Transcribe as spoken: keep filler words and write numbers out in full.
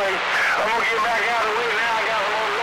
I'm gonna get back out of the way now. I got a little